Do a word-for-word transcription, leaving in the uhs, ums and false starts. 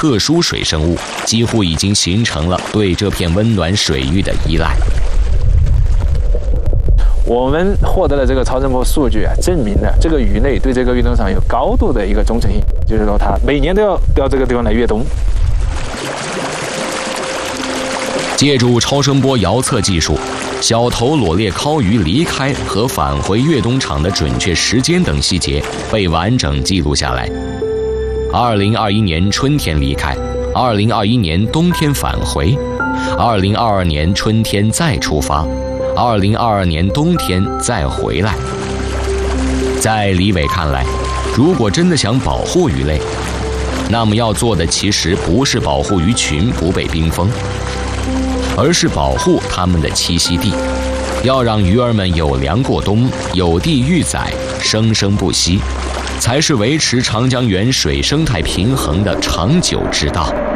特殊水生物，几乎已经形成了对这片温暖水域的依赖。 我们获得了这个超声波数据啊，证明了这个鱼类对这个越冬场有高度的一个忠诚性，就是说它每年都要到这个地方来越冬。 借助超声波遥测技术，小头裸鬣尻鱼离开和返回越冬场的准确时间等细节被完整记录下来。二零二一年春天离开，二零二一年冬天返回，二零二二年春天再出发，二零二二年冬天再回来。在李伟看来，如果真的想保护鱼类，那么要做的其实不是保护鱼群不被冰封，而是保护它们的栖息地，要让鱼儿们有粮过冬，有地育崽，生生不息，才是维持长江源水生态平衡的长久之道。